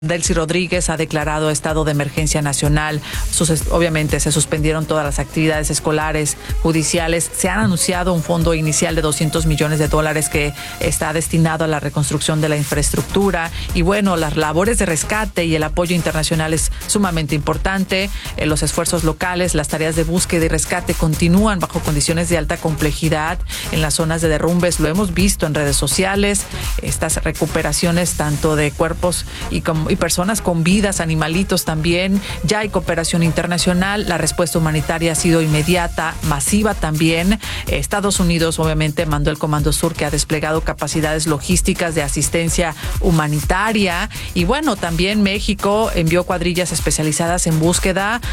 Delcy Rodríguez ha declarado estado de emergencia nacional. Obviamente se suspendieron todas las actividades escolares, judiciales. Se han anunciado un fondo inicial de $200 millones que está destinado a la reconstrucción de la infraestructura. Y bueno, las labores de rescate y el apoyo internacional es sumamente importante. Los esfuerzos locales, las tareas de búsqueda y rescate continúan bajo condiciones de alta complejidad en las zonas de derrumbes. Lo hemos visto en redes sociales. Estas recuperaciones tanto de cuerpos y personas con vidas, animalitos también. Ya hay cooperación internacional. La respuesta humanitaria ha sido inmediata, masiva también. Estados Unidos obviamente mandó el Comando Sur, que ha desplegado capacidades logísticas de asistencia humanitaria. Y bueno, también México envió cuadrillas especializadas en búsqueda.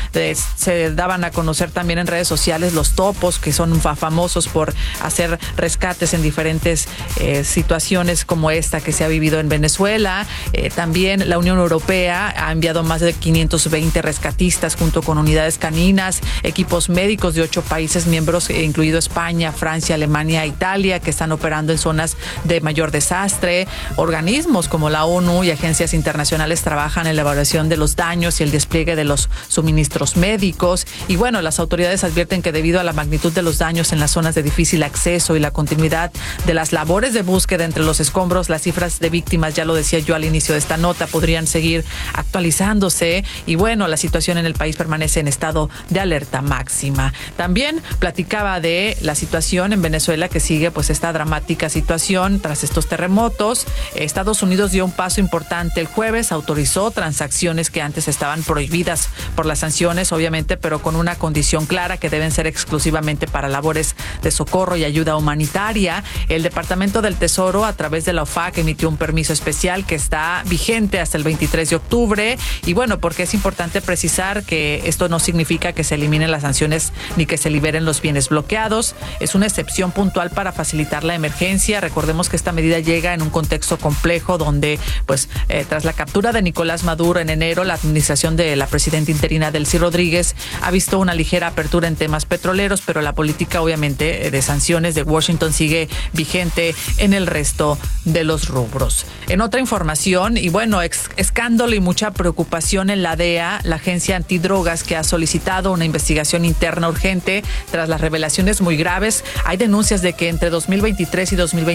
Se daban a conocer también en redes sociales los topos, que son famosos por hacer rescates en diferentes situaciones como esta que se ha vivido en Venezuela. También la Unión Europea ha enviado más de 520 rescatistas junto con unidades caninas, equipos médicos de 8 países miembros, incluido España, Francia, Alemania, Italia, que están operando en zonas de mayor desastre. Organismos como la ONU y agencias internacionales trabajan en la evaluación de los daños y el despliegue de los suministros médicos. Y bueno, las autoridades advierten que debido a la magnitud de los daños en las zonas de difícil acceso y la continuidad de las labores de búsqueda entre los escombros, las cifras de víctimas, ya lo decía yo al inicio de esta nota, podrían seguir actualizándose. Y bueno, la situación en el país permanece en estado de alerta máxima. También platicaba de la situación en Venezuela, que sigue pues esta dramática situación tras estos terremotos. Estados Unidos dio un paso importante el jueves, autorizó transacciones que antes estaban prohibidas por las sanciones, obviamente, pero con una condición clara, que deben ser exclusivamente para labores de socorro y ayuda humanitaria. El Departamento del Tesoro, a través de la OFAC, emitió un permiso especial que está vigente hasta el 23 de octubre. Y bueno, porque es importante precisar que esto no significa que se eliminen las sanciones ni que se liberen los bienes bloqueados. Es una excepción puntual para facilitar la emergencia. Recordemos que esta medida llega en un contexto complejo donde, pues, tras la captura de Nicolás Maduro en enero, la administración de la presidenta interina Delcy Rodríguez ha visto una ligera apertura en temas petroleros, pero la política, obviamente, de sanciones de Washington sigue vigente en el resto de los rubros. En otra información, y bueno, escándalo y mucha preocupación en la DEA, la agencia antidrogas, que ha solicitado una investigación interna urgente tras las revelaciones muy graves. Hay denuncias de que entre 2023 y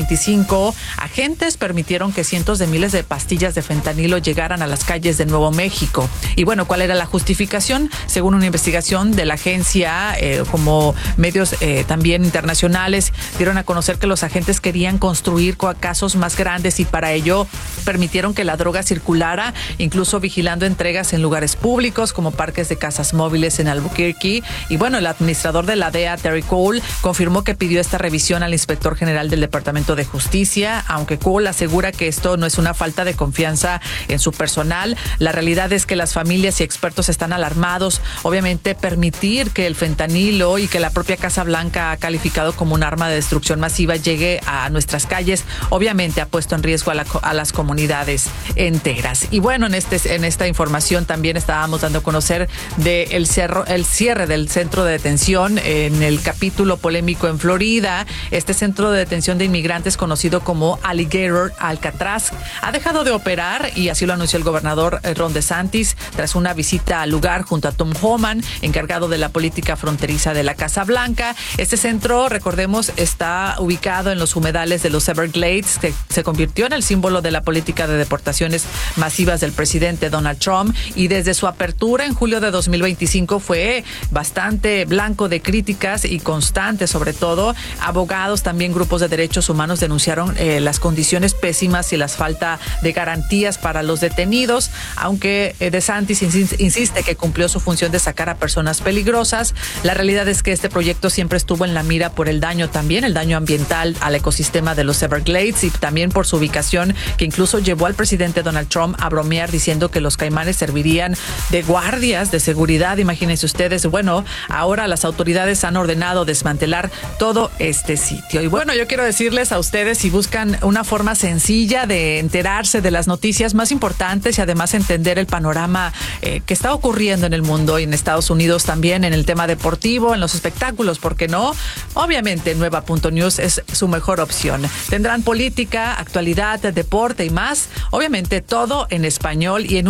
2025 agentes permitieron que cientos de miles de pastillas de fentanilo llegaran a las calles de Nuevo México. Y bueno, ¿cuál era la justificación? Según una investigación de la agencia, como medios también internacionales dieron a conocer que los agentes querían construir casos más grandes y para ello permitieron que la droga circulara, incluso vigilando entregas en lugares públicos como parques de casas móviles en Albuquerque. Y bueno, el administrador de la DEA, Terry Cole, confirmó que pidió esta revisión al inspector general del Departamento de Justicia, aunque Cole asegura que esto no es una falta de confianza en su personal. La realidad es que las familias y expertos están alarmados. Obviamente, permitir que el fentanilo y que la propia Casa Blanca ha calificado como un arma de destrucción masiva llegue a nuestras calles, obviamente ha puesto en riesgo a las comunidades enteras. Y bueno, en esta información también estábamos dando a conocer el cierre del centro de detención en el capítulo polémico en Florida. Este centro de detención de inmigrantes, conocido como Alligator Alcatraz, ha dejado de operar, y así lo anunció el gobernador Ron DeSantis tras una visita al lugar junto a Tom Homan, encargado de la política fronteriza de la Casa Blanca. Este centro, recordemos, está ubicado en los humedales de los Everglades, que se convirtió en el símbolo de la política de deportaciones masivas del presidente Donald Trump, y desde su apertura en julio de 2025 fue bastante blanco de críticas y constantes. Sobre todo, abogados, también grupos de derechos humanos denunciaron las condiciones pésimas y las falta de garantías para los detenidos. Aunque DeSantis insiste que cumplió su función de sacar a personas peligrosas, la realidad es que este proyecto siempre estuvo en la mira por el daño ambiental al ecosistema de los Everglades, y también por su ubicación, que incluso llevó al presidente Donald Trump a bromear diciendo que los caimanes servirían de guardias de seguridad. Imagínense ustedes. Bueno, ahora las autoridades han ordenado desmantelar todo este sitio. Y bueno, yo quiero decirles a ustedes, si buscan una forma sencilla de enterarse de las noticias más importantes y además entender el panorama que está ocurriendo en el mundo y en Estados Unidos también, en el tema deportivo, en los espectáculos, ¿por qué no? Obviamente, Nueva.News es su mejor opción. Tendrán política, actualidad, deporte y más. Obviamente todo en español y en